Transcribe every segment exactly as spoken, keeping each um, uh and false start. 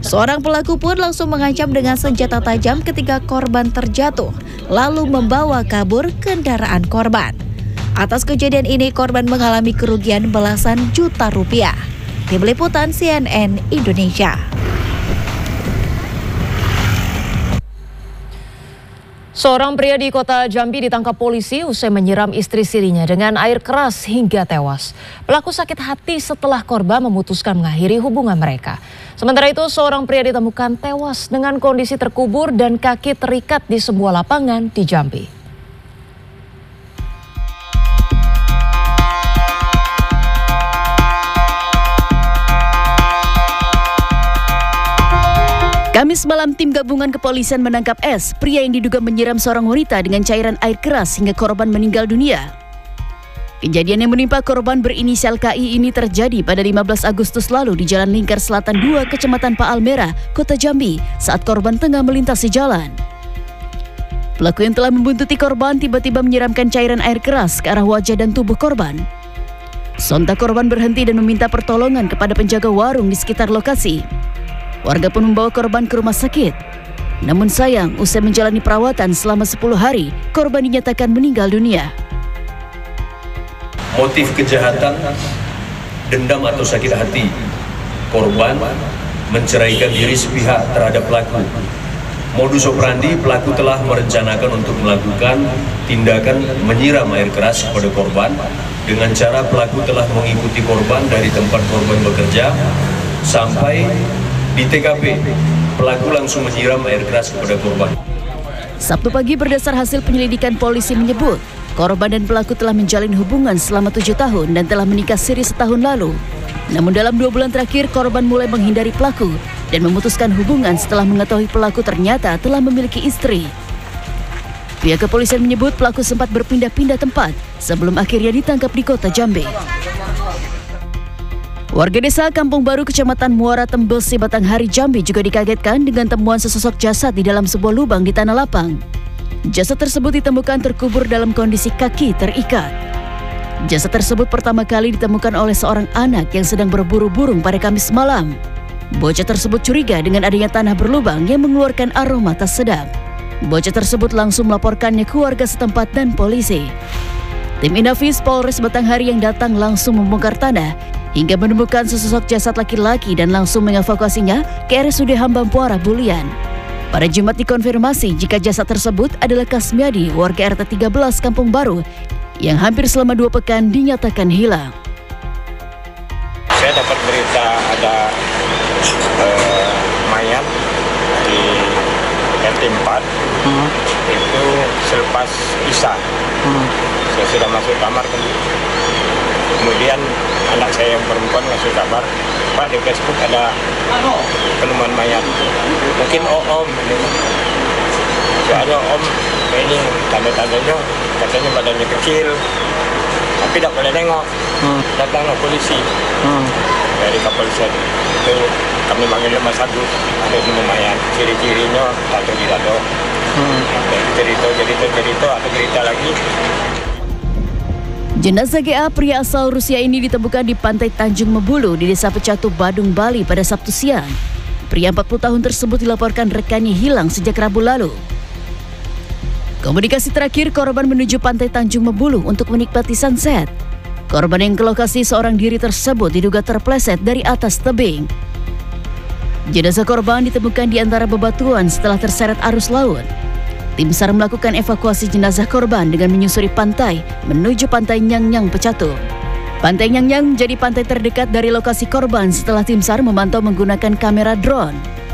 Seorang pelaku pun langsung mengancam dengan senjata tajam ketika korban terjatuh, lalu membawa kabur kendaraan korban. Atas kejadian ini, korban mengalami kerugian belasan juta rupiah. Tim Liputan C N N Indonesia. Seorang pria di kota Jambi ditangkap polisi usai menyiram istri sirinya dengan air keras hingga tewas. Pelaku sakit hati setelah korban memutuskan mengakhiri hubungan mereka. Sementara itu, seorang pria ditemukan tewas dengan kondisi terkubur dan kaki terikat di sebuah lapangan di Jambi. Kamis malam, tim gabungan kepolisian menangkap S, pria yang diduga menyiram seorang wanita dengan cairan air keras hingga korban meninggal dunia. Kejadian yang menimpa korban berinisial K I ini terjadi pada lima belas Agustus lalu di Jalan Lingkar Selatan dua, Kecamatan Paalmerah, Kota Jambi, saat korban tengah melintasi jalan. Pelaku yang telah membuntuti korban tiba-tiba menyiramkan cairan air keras ke arah wajah dan tubuh korban. Sontak korban berhenti dan meminta pertolongan kepada penjaga warung di sekitar lokasi. Warga pun membawa korban ke rumah sakit. Namun sayang, usai menjalani perawatan selama sepuluh hari, korban dinyatakan meninggal dunia. Motif kejahatan, dendam atau sakit hati. Korban menceraikan diri sepihak terhadap pelaku. Modus operandi, pelaku telah merencanakan untuk melakukan tindakan menyiram air keras kepada korban. Dengan cara pelaku telah mengikuti korban dari tempat korban bekerja sampai di T K P, pelaku langsung menyiram air keras kepada korban. Sabtu pagi, berdasar hasil penyelidikan, polisi menyebut korban dan pelaku telah menjalin hubungan selama tujuh tahun dan telah menikah siri setahun lalu. Namun dalam dua bulan terakhir, korban mulai menghindari pelaku dan memutuskan hubungan setelah mengetahui pelaku ternyata telah memiliki istri. Pihak kepolisian menyebut pelaku sempat berpindah-pindah tempat sebelum akhirnya ditangkap di kota Jambi. Warga desa Kampung Baru, Kecamatan Muara Tembesi, Batanghari, Jambi juga dikagetkan dengan temuan sesosok jasad di dalam sebuah lubang di tanah lapang. Jasad tersebut ditemukan terkubur dalam kondisi kaki terikat. Jasad tersebut pertama kali ditemukan oleh seorang anak yang sedang berburu burung pada Kamis malam. Bocah tersebut curiga dengan adanya tanah berlubang yang mengeluarkan aroma tak sedap. Bocah tersebut langsung melaporkannya ke warga setempat dan polisi. Tim Inafis Polres Batanghari yang datang langsung membongkar tanah hingga menemukan sesosok jasad laki-laki dan langsung mengevakuasinya ke R S U D Hambampuara, Bulian. Pada Jumat dikonfirmasi jika jasad tersebut adalah Kasmiadi, warga R T tiga belas Kampung Baru, yang hampir selama dua pekan dinyatakan hilang. Saya dapat berita ada eh, mayat di R T empat, hmm. itu selepas Isya. Hmm. Saya sudah masuk kamar kan. Kemudian anak saya yang perempuan ngasih kabar, Pak, di Facebook ada penemuan mayat. Mungkin om, ada om, ini tanda-tandanya katanya badannya kecil, tapi tidak boleh nengok. Hmm. Datanglah polisi hmm. dari kepolisian itu, kami manggil Mas Agus, ada nemu mayat, ciri-cirinya tato di tato, hmm. cerita cerita cerita atau cerita lagi. Jenazah G A, pria asal Rusia ini ditemukan di pantai Tanjung Mebulu di Desa Pecatu, Badung, Bali pada Sabtu siang. Pria empat puluh tahun tersebut dilaporkan rekannya hilang sejak Rabu lalu. Komunikasi terakhir, korban menuju pantai Tanjung Mebulu untuk menikmati sunset. Korban yang ke lokasi seorang diri tersebut diduga terpleset dari atas tebing. Jenazah korban ditemukan di antara bebatuan setelah terseret arus laut. Tim SAR melakukan evakuasi jenazah korban dengan menyusuri pantai menuju pantai Nyang-Nyang, Pecatu. Pantai Nyang-Nyang menjadi pantai terdekat dari lokasi korban setelah tim SAR memantau menggunakan kamera drone.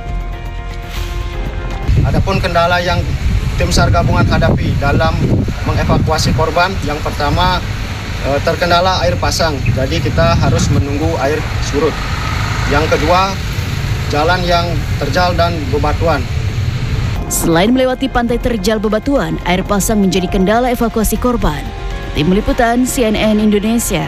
Adapun kendala yang tim SAR gabungan hadapi dalam mengevakuasi korban, yang pertama terkendala air pasang, jadi kita harus menunggu air surut. Yang kedua, jalan yang terjal dan bebatuan. Selain melewati pantai terjal bebatuan, air pasang menjadi kendala evakuasi korban. Tim Liputan C N N Indonesia.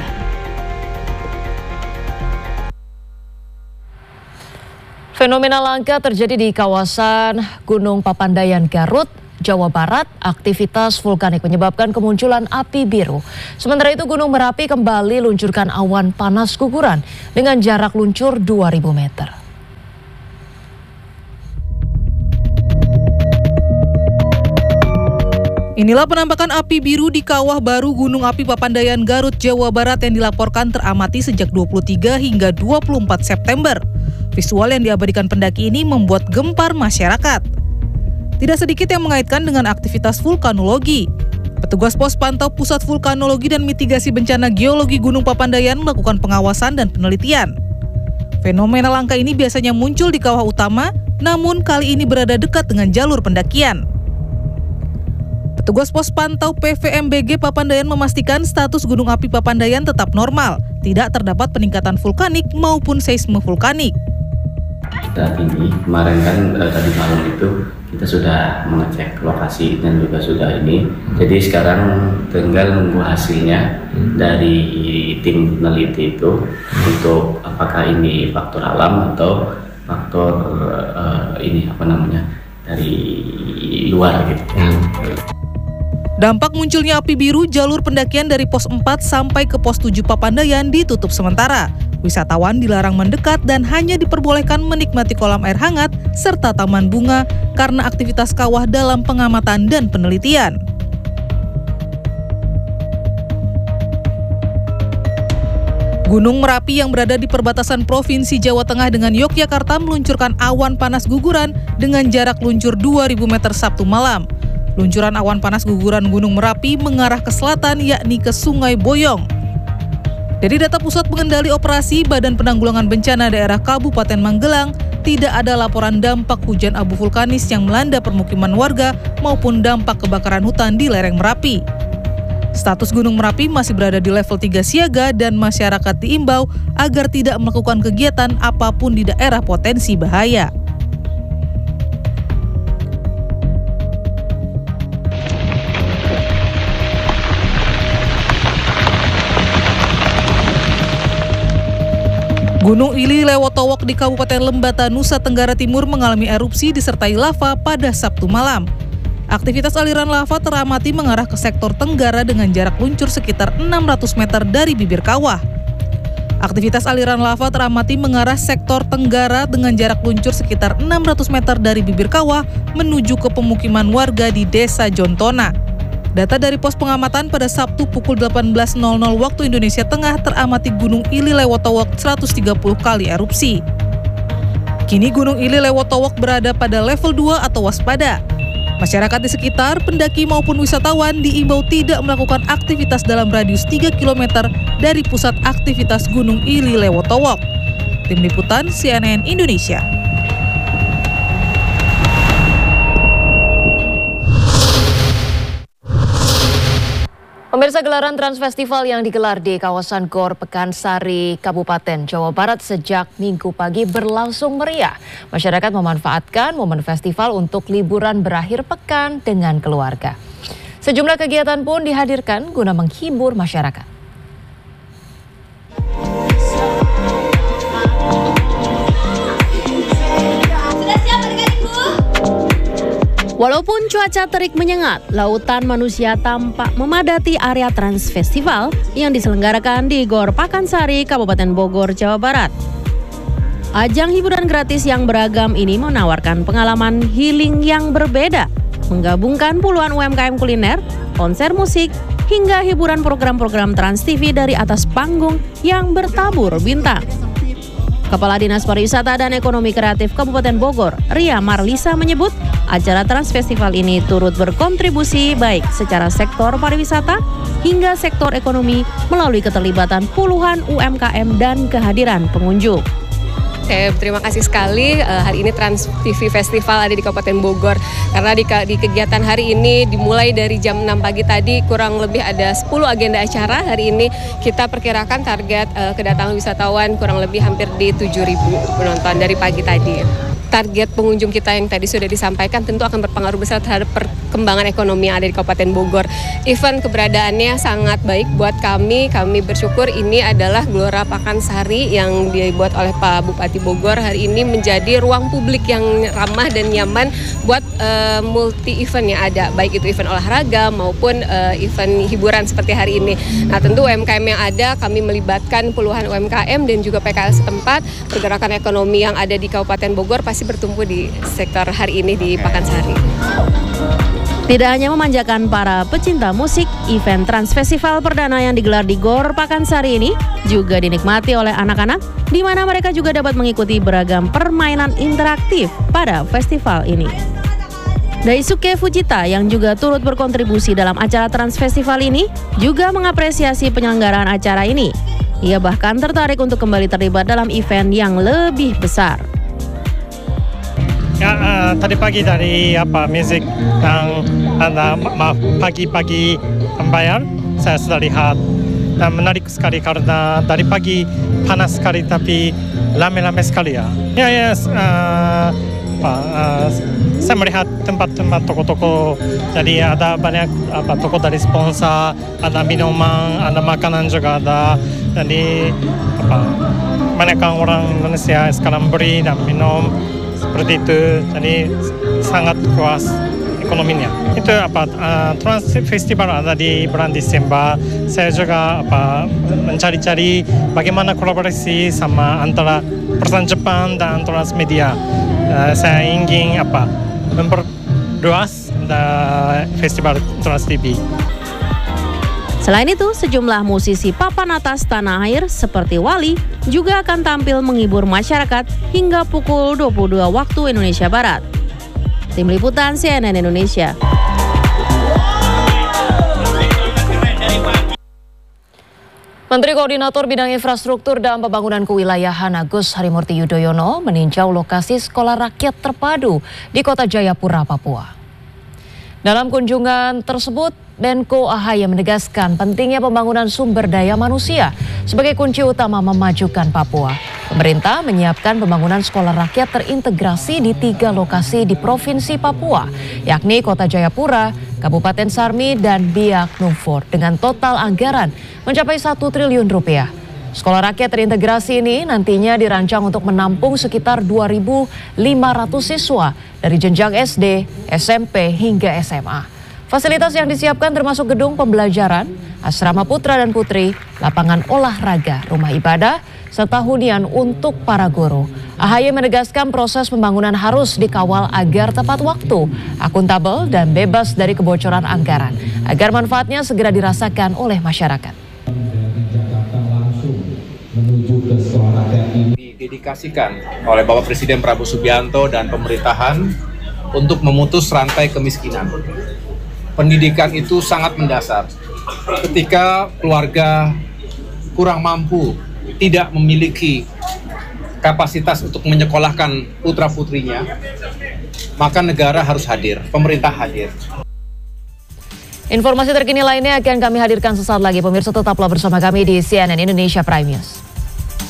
Fenomena langka terjadi di kawasan Gunung Papandayan, Garut, Jawa Barat. Aktivitas vulkanik menyebabkan kemunculan api biru. Sementara itu, Gunung Merapi kembali luncurkan awan panas guguran dengan jarak luncur dua ribu meter. Inilah penampakan api biru di Kawah Baru Gunung Api Papandayan, Garut, Jawa Barat yang dilaporkan teramati sejak dua puluh tiga hingga dua puluh empat September. Visual yang diabadikan pendaki ini membuat gempar masyarakat. Tidak sedikit yang mengaitkan dengan aktivitas vulkanologi. Petugas pos pantau Pusat Vulkanologi dan Mitigasi Bencana Geologi Gunung Papandayan melakukan pengawasan dan penelitian. Fenomena langka ini biasanya muncul di kawah utama, namun kali ini berada dekat dengan jalur pendakian. Petugas pos pantau P V M B G Papandayan memastikan status Gunung Api Papandayan tetap normal, tidak terdapat peningkatan vulkanik maupun seisme vulkanik. Saat ini, kemarin kan eh, tadi malam itu kita sudah mengecek lokasi dan juga sudah ini. Jadi sekarang tinggal nunggu hasilnya dari tim peneliti itu untuk apakah ini faktor alam atau faktor eh, ini apa namanya dari luar gitu. Hmm. Dampak munculnya api biru, jalur pendakian dari pos empat sampai ke pos tujuh Papandayan ditutup sementara. Wisatawan dilarang mendekat dan hanya diperbolehkan menikmati kolam air hangat serta taman bunga karena aktivitas kawah dalam pengamatan dan penelitian. Gunung Merapi yang berada di perbatasan Provinsi Jawa Tengah dengan Yogyakarta meluncurkan awan panas guguran dengan jarak luncur dua ribu meter Sabtu malam. Luncuran awan panas guguran Gunung Merapi mengarah ke selatan, yakni ke Sungai Boyong. Dari data Pusat Pengendali Operasi Badan Penanggulangan Bencana Daerah Kabupaten Magelang, tidak ada laporan dampak hujan abu vulkanis yang melanda permukiman warga maupun dampak kebakaran hutan di lereng Merapi. Status Gunung Merapi masih berada di level tiga siaga dan masyarakat diimbau agar tidak melakukan kegiatan apapun di daerah potensi bahaya. Gunung Ili Lewotowok di Kabupaten Lembata, Nusa Tenggara Timur mengalami erupsi disertai lava pada Sabtu malam. Aktivitas aliran lava teramati mengarah ke sektor tenggara dengan jarak luncur sekitar enam ratus meter dari bibir kawah. Aktivitas aliran lava teramati mengarah sektor tenggara dengan jarak luncur sekitar enam ratus meter dari bibir kawah menuju ke pemukiman warga di Desa Jontona. Data dari pos pengamatan pada Sabtu pukul delapan belas nol nol waktu Indonesia Tengah teramati Gunung Ili Lewotowok seratus tiga puluh kali erupsi. Kini Gunung Ili Lewotowok berada pada level dua atau waspada. Masyarakat di sekitar, pendaki maupun wisatawan diimbau tidak melakukan aktivitas dalam radius tiga kilometer dari pusat aktivitas Gunung Ili Lewotowok. Tim Liputan C N N Indonesia. Pemirsa, gelaran Trans Festival yang digelar di kawasan Gor Pekansari, Kabupaten Jawa Barat sejak Minggu pagi berlangsung meriah. Masyarakat memanfaatkan momen festival untuk liburan berakhir pekan dengan keluarga. Sejumlah kegiatan pun dihadirkan guna menghibur masyarakat. Walaupun cuaca terik menyengat, lautan manusia tampak memadati area Trans Festival yang diselenggarakan di Gor Pekansari, Kabupaten Bogor, Jawa Barat. Ajang hiburan gratis yang beragam ini menawarkan pengalaman healing yang berbeda, menggabungkan puluhan U M K M kuliner, konser musik, hingga hiburan program-program Trans T V dari atas panggung yang bertabur bintang. Kepala Dinas Pariwisata dan Ekonomi Kreatif Kabupaten Bogor, Ria Marlisa menyebut, acara Trans Festival ini turut berkontribusi baik secara sektor pariwisata hingga sektor ekonomi melalui keterlibatan puluhan U M K M dan kehadiran pengunjung. Saya berterima kasih sekali uh, hari ini Trans T V Festival ada di Kabupaten Bogor karena di, di kegiatan hari ini dimulai dari jam enam pagi tadi kurang lebih ada sepuluh agenda acara. Hari ini kita perkirakan target uh, kedatangan wisatawan kurang lebih hampir di tujuh ribu penonton dari pagi tadi. Target pengunjung kita yang tadi sudah disampaikan tentu akan berpengaruh besar terhadap perkembangan ekonomi yang ada di Kabupaten Bogor. Event keberadaannya sangat baik buat kami. Kami bersyukur ini adalah Gelora Pekansari yang dibuat oleh Pak Bupati Bogor. Hari ini menjadi ruang publik yang ramah dan nyaman buat uh, multi event yang ada. Baik itu event olahraga maupun uh, event hiburan seperti hari ini. Nah tentu U M K M yang ada kami melibatkan puluhan U M K M dan juga P K L setempat. Pergerakan ekonomi yang ada di Kabupaten Bogor pasti bertumbuh di sektor hari ini di Pekansari. Tidak hanya memanjakan para pecinta musik, event Trans Festival perdana yang digelar di Gor Pakansari ini juga dinikmati oleh anak-anak, di mana mereka juga dapat mengikuti beragam permainan interaktif pada festival ini. Daisuke Fujita yang juga turut berkontribusi dalam acara Trans Festival ini juga mengapresiasi penyelenggaraan acara ini. Ia bahkan tertarik untuk kembali terlibat dalam event yang lebih besar. Ya, uh, tadi pagi dari apa musik yang ada ma- pagi-pagi membayar, saya sudah lihat dan menarik sekali karena dari pagi panas sekali tapi rame-rame sekali ya. Ya ya, uh, apa, uh, saya melihat tempat-tempat toko-toko, jadi ada banyak apa toko dari sponsor, ada minuman, ada makanan juga ada, jadi apa banyak orang Indonesia sekarang beli dan minum. Seperti itu, jadi sangat kuat ekonominya. Itu apa uh, Trans Festival ada di bulan Desember. Saya juga apa mencari-cari bagaimana kolaborasi sama antara perusahaan Jepang dan Transmedia. Uh, saya ingin apa memperluas festival Trans T V. Selain itu, sejumlah musisi papan atas tanah air seperti Wali juga akan tampil menghibur masyarakat hingga pukul dua puluh dua waktu Indonesia Barat. Tim Liputan C N N Indonesia. Menteri Koordinator Bidang Infrastruktur dan Pembangunan Kewilayahan Agus Harimurti Yudhoyono meninjau lokasi sekolah rakyat terpadu di Kota Jayapura, Papua. Dalam kunjungan tersebut, Menko A H Y menegaskan pentingnya pembangunan sumber daya manusia sebagai kunci utama memajukan Papua. Pemerintah menyiapkan pembangunan sekolah rakyat terintegrasi di tiga lokasi di Provinsi Papua, yakni Kota Jayapura, Kabupaten Sarmi, dan Biak Numfor dengan total anggaran mencapai satu triliun rupiah. Sekolah rakyat terintegrasi ini nantinya dirancang untuk menampung sekitar dua ribu lima ratus siswa dari jenjang S D, S M P, hingga S M A. Fasilitas yang disiapkan termasuk gedung pembelajaran, asrama putra dan putri, lapangan olahraga, rumah ibadah, serta hunian untuk para guru. A H Y menegaskan proses pembangunan harus dikawal agar tepat waktu, akuntabel, dan bebas dari kebocoran anggaran, agar manfaatnya segera dirasakan oleh masyarakat. Didedikasikan oleh Bapak Presiden Prabowo Subianto dan pemerintahan untuk memutus rantai kemiskinan. Pendidikan itu sangat mendasar. Ketika keluarga kurang mampu, tidak memiliki kapasitas untuk menyekolahkan putra-putrinya, maka negara harus hadir, pemerintah hadir. Informasi terkini lainnya akan kami hadirkan sesaat lagi. Pemirsa, tetaplah bersama kami di C N N Indonesia Prime News.